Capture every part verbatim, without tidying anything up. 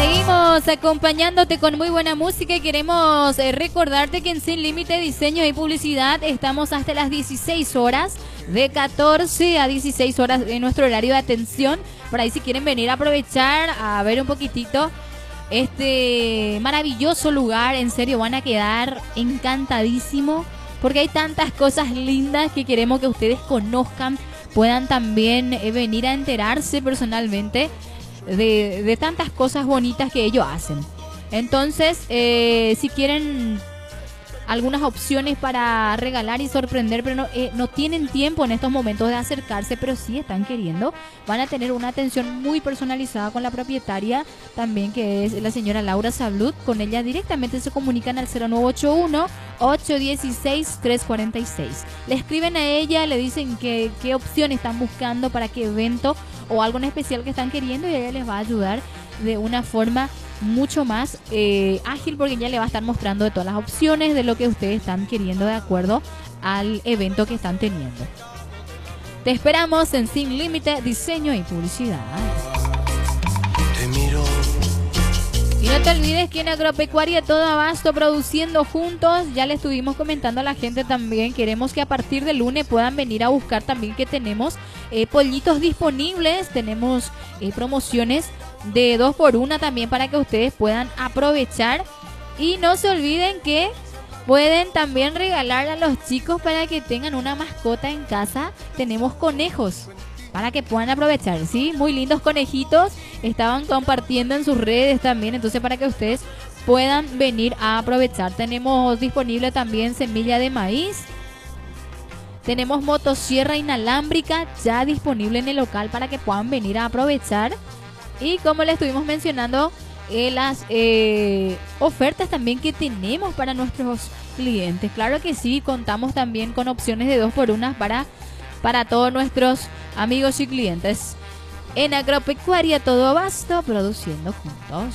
Seguimos acompañándote con muy buena música y queremos eh, recordarte que en Sin Límite Diseño y Publicidad estamos hasta las dieciséis horas, de catorce a dieciséis horas en nuestro horario de atención. Por ahí si quieren venir a aprovechar, a ver un poquitito este maravilloso lugar, en serio van a quedar encantadísimo porque hay tantas cosas lindas que queremos que ustedes conozcan, puedan también eh, venir a enterarse personalmente De, de tantas cosas bonitas que ellos hacen. Entonces, eh, si quieren algunas opciones para regalar y sorprender, pero no, eh, no tienen tiempo en estos momentos de acercarse, pero sí están queriendo, van a tener una atención muy personalizada con la propietaria también, que es la señora Laura Sablut. Con ella directamente se comunican al cero nueve ocho uno, ocho uno seis, tres cuatro seis. Le escriben a ella, le dicen que, qué opción están buscando, para qué evento o algo en especial que están queriendo, y ella les va a ayudar de una forma mucho más eh, ágil, porque ella le va a estar mostrando de todas las opciones de lo que ustedes están queriendo de acuerdo al evento que están teniendo. Te esperamos en Sin Límite Diseño y Publicidad. Te miro. Y no te olvides que en Agropecuaria Todo Abasto, produciendo juntos, ya le estuvimos comentando a la gente también, queremos que a partir del lunes puedan venir a buscar también, que tenemos eh, pollitos disponibles, tenemos eh, promociones de dos por una también para que ustedes puedan aprovechar. Y no se olviden que pueden también regalar a los chicos para que tengan una mascota en casa. Tenemos conejos para que puedan aprovechar, ¿sí? Muy lindos conejitos, estaban compartiendo en sus redes también, entonces para que ustedes puedan venir a aprovechar. Tenemos disponible también semilla de maíz, tenemos motosierra inalámbrica ya disponible en el local para que puedan venir a aprovechar. Y como les estuvimos mencionando, eh, las eh, ofertas también que tenemos para nuestros clientes. Claro que sí, contamos también con opciones de dos por una para, para todos nuestros amigos y clientes. En Agropecuaria Todo Abasto, produciendo juntos.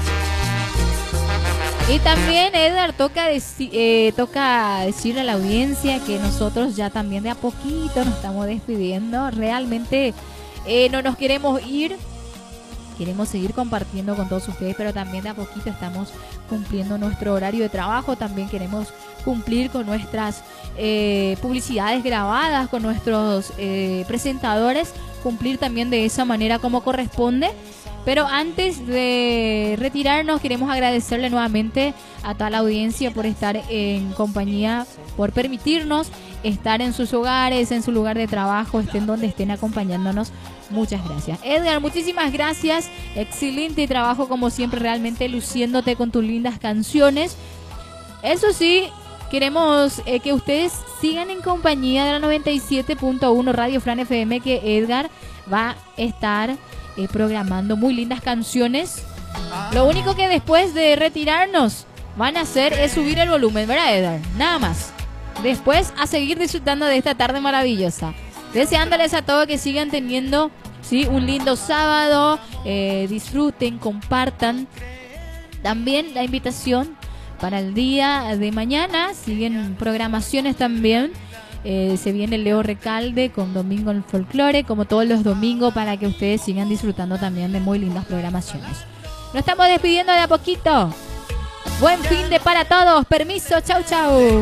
Y también, Edgar, toca, deci eh, toca decirle a la audiencia que nosotros ya también de a poquito nos estamos despidiendo. Realmente eh, no nos queremos ir. Queremos seguir compartiendo con todos ustedes, pero también de a poquito estamos cumpliendo nuestro horario de trabajo. También queremos cumplir con nuestras eh, publicidades grabadas, con nuestros eh, presentadores, cumplir también de esa manera como corresponde. Pero antes de retirarnos, queremos agradecerle nuevamente a toda la audiencia por estar en compañía, por permitirnos estar en sus hogares, en su lugar de trabajo, estén donde estén acompañándonos. Muchas gracias. Edgar, muchísimas gracias. Excelente trabajo como siempre, realmente luciéndote con tus lindas canciones. Eso sí, queremos eh, que ustedes sigan en compañía de la noventa y siete punto uno Radio Fran F M, que Edgar va a estar eh, programando muy lindas canciones. Lo único que después de retirarnos van a hacer es subir el volumen, ¿verdad, Edgar? Nada más. Después a seguir disfrutando de esta tarde maravillosa. Deseándoles a todos que sigan teniendo, ¿sí?, un lindo sábado. Eh, disfruten, compartan. También la invitación para el día de mañana. Siguen programaciones también. Eh, se viene Leo Recalde con Domingo en Folclore, como todos los domingos, para que ustedes sigan disfrutando también de muy lindas programaciones. Nos estamos despidiendo de a poquito. Buen fin de para todos. Permiso. Chau, chau.